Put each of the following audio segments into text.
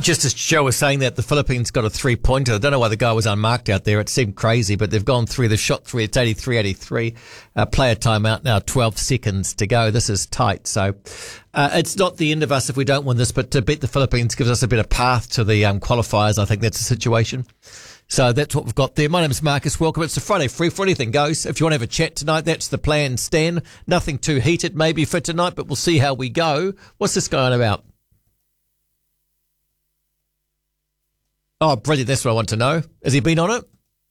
Just as Joe was saying that, the Philippines got a 3-pointer. I don't know why the guy was unmarked out there. It seemed crazy, but they've gone through. They've shot three. It's 83-83. Player timeout now, 12 seconds to go. This is tight. So it's not the end of us if we don't win this, but to beat the Philippines gives us a better path to the qualifiers. I think that's the situation. So that's what we've got there. My name's Marcus. Welcome. It's a Friday free for anything goes. If you want to have a chat tonight, that's the plan, Stan. Nothing too heated maybe for tonight, but we'll see how we go. What's this guy on about? Oh, brilliant. That's what I want to know. Has he been on it?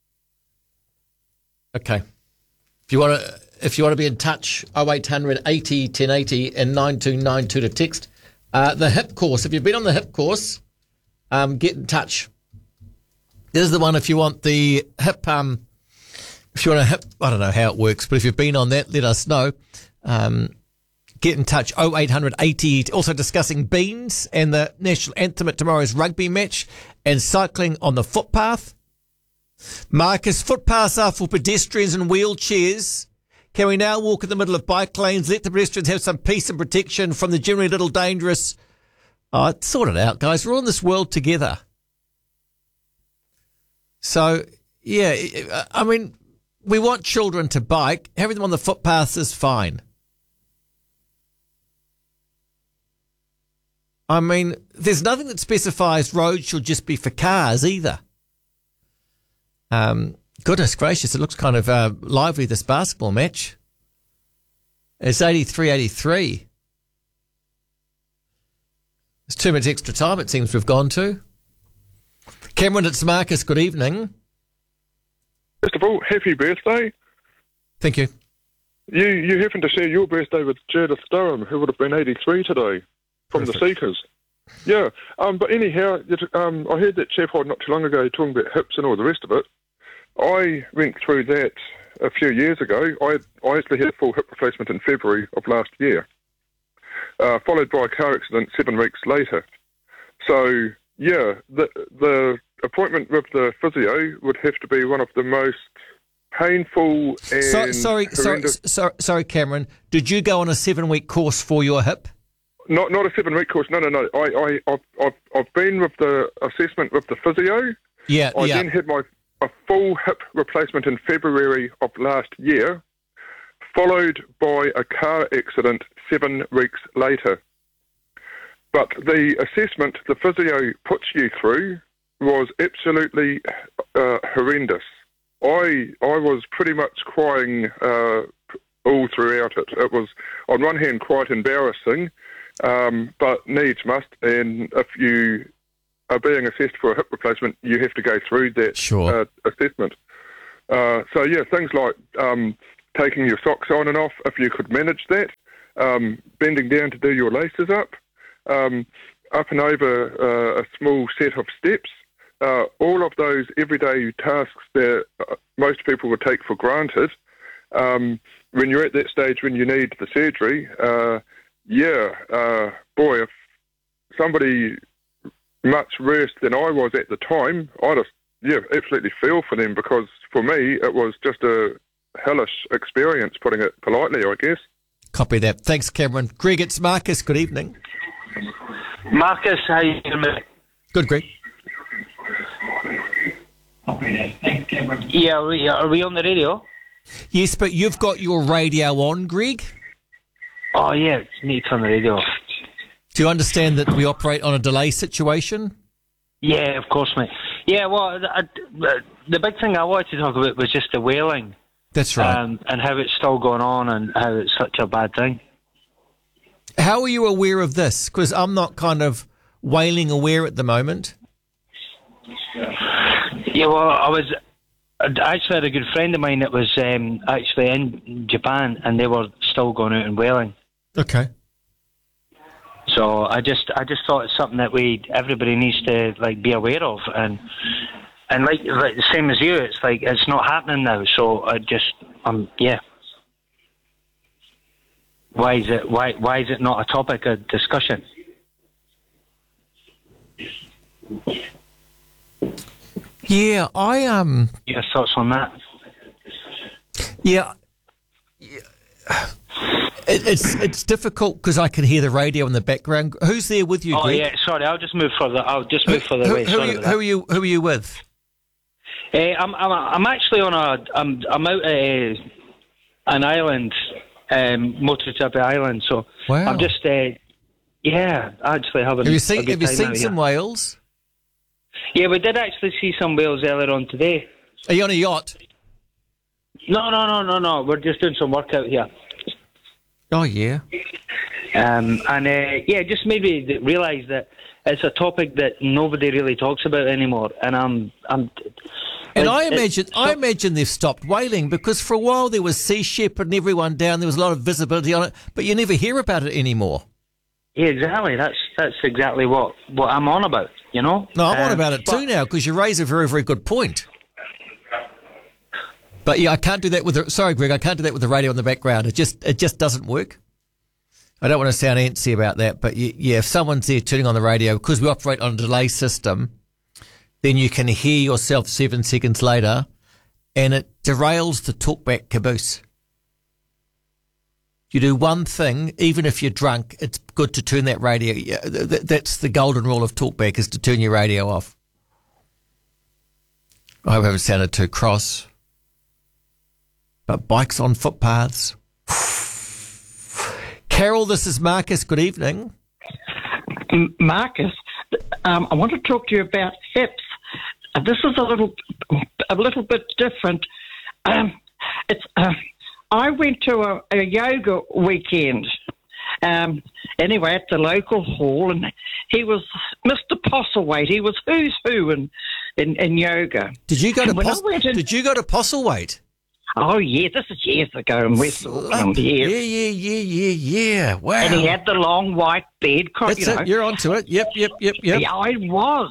Okay. If you want to be in touch, 0800 80 1080 and 9292 to text. The HIP course. If you've been on the HIP course, get in touch. This is the one if you want the HIP, if you want a HIP, I don't know how it works, but if you've been on that, let us know. Get in touch, 0800 80, also discussing beans and the national anthem at tomorrow's rugby match and cycling on the footpath. Marcus, footpaths are for pedestrians and wheelchairs. Can we now walk in the middle of bike lanes, let the pedestrians have some peace and protection from the generally little dangerous? Oh, sort it out, guys. We're all in this world together. So, yeah, I mean, we want children to bike. Having them on the footpaths is fine. I mean, there's nothing that specifies roads should just be for cars either. Goodness gracious, it looks kind of lively, this basketball match. It's 83-83. There's 2 minutes extra time, it seems we've gone to. Cameron, it's Marcus. Good evening. First of all, happy birthday. Thank you. You happen to share your birthday with Judith Durham, who would have been 83 today, from Perfect. the Seekers. Yeah, but anyhow, I heard that chap too long ago talking about hips and all the rest of it. I went through that a few years ago. I actually had a full hip replacement in February of last year, followed by a car accident 7 weeks later. So, yeah, the appointment with the physio would have to be one of the most painful and Sorry, Cameron. Did you go on a 7-week course for your hip? Not a 7-week course. No. I've been with the assessment with the physio. Yeah. I then had a full hip replacement in February of last year, followed by a car accident 7 weeks later. But the assessment the physio puts you through was absolutely horrendous. I was pretty much crying all throughout it. It was, on one hand, quite embarrassing, but needs must. And if you are being assessed for a hip replacement, you have to go through that assessment. So, yeah, things like taking your socks on and off, if you could manage that, bending down to do your laces up and over a small set of steps, all of those everyday tasks that most people would take for granted, when you're at that stage when you need the surgery, boy, if somebody much worse than I was at the time, I just, absolutely feel for them, because for me it was just a hellish experience, putting it politely, I guess. Copy that. Thanks, Cameron. Greg, it's Marcus. Good evening. Marcus, how you doing, mate? Good, Greg. Thanks, Cameron. Yeah, are we on the radio? Yes, but you've got your radio on, Greg. Oh, yeah, it's neat on the radio. Do you understand that we operate on a delay situation? Yeah, of course, mate. Yeah, well, the big thing I wanted to talk about was just the whaling. That's right. And how it's still going on and how it's such a bad thing. How are you aware of this? Because I'm not kind of whaling aware at the moment. Yeah, well, I actually had a good friend of mine that was actually in Japan, and they were still going out and whaling. Okay. So I just thought it's something that everybody needs to be aware of, and like the same as you, it's like it's not happening now. So yeah. Why is it not a topic of discussion? Yeah, Your thoughts on that? Yeah. It's difficult because I can hear the radio in the background. Who's there with you, Oh, Greg? yeah, sorry, I'll just move further away. Who are you with? I'm actually on I'm out at an island, Motutapi Island, so Wow. I'm just, actually having Have you a seen good time out some here. whales? Yeah, we did actually see some whales earlier on today. Are you on a yacht? No. We're just doing some work out here. Oh, yeah. Just made me realise that it's a topic that nobody really talks about anymore. And I imagine they've stopped whaling because for a while there was Sea Shepherd and everyone down. There was a lot of visibility on it, but you never hear about it anymore. Yeah, exactly. That's exactly what I'm on about. You know. No, I'm on about it too now because you raise a very, very good point. But yeah, I can't do that with sorry, Greg, I can't do that with the radio in the background. It just doesn't work. I don't want to sound antsy about that, but yeah, if someone's there turning on the radio, because we operate on a delay system, then you can hear yourself 7 seconds later, and it derails the talkback caboose. You do one thing, even if you're drunk, it's good to turn that radio. Yeah, that's the golden rule of talkback, is to turn your radio off. I hope I haven't sounded too cross. But bikes on footpaths. Carol, this is Marcus. Good evening. Marcus, I want to talk to you about hips. This is a little bit different. I went to a yoga weekend. Anyway, at the local hall, and he was Mr. Postlethwaite. He was who's who in yoga. Did you go to Postlethwaite? Oh, yeah, this is years ago in West Auckland. Yeah. Wow. And he had the long white bed. That's it. You're onto it. Yep. Yeah, I was.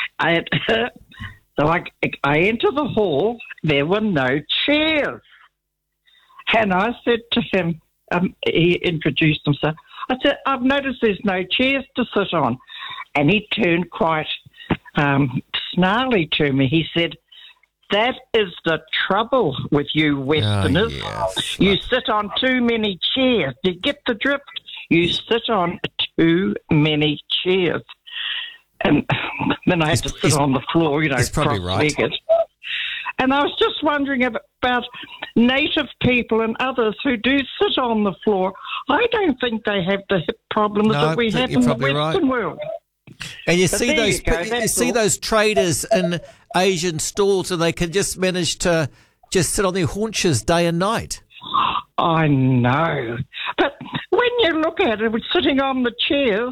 So I entered the hall. There were no chairs. And I said to him, he introduced himself. I said, I've noticed there's no chairs to sit on. And he turned quite snarly to me. He said, that is the trouble with you Westerners. Oh, yeah. You sit on too many chairs. You get the drift? You sit on too many chairs. And then I had to sit on the floor, he's probably cross-legged. And I was just wondering about native people and others who do sit on the floor. I don't think they have the hip problems that we have in the Western world. And you But see there those traders in Asian stalls, and they can just manage to just sit on their haunches day and night. I know, but when you look at it, sitting on the chairs,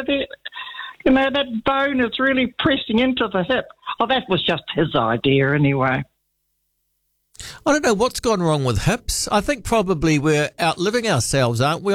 that bone is really pressing into the hip. Oh, that was just his idea, anyway. I don't know what's gone wrong with hips. I think probably we're outliving ourselves, aren't we?